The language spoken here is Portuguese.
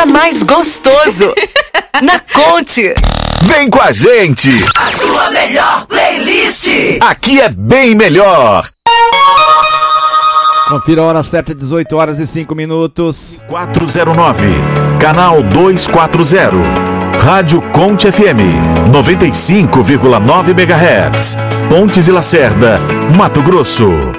ainda mais gostoso. Na Conte. Vem com a gente. A sua melhor playlist. Aqui é bem melhor. Confira a hora certa, 18 horas e 5 minutos. 409, canal 240. Rádio Conte FM, 95,9 MHz. Pontes e Lacerda, Mato Grosso.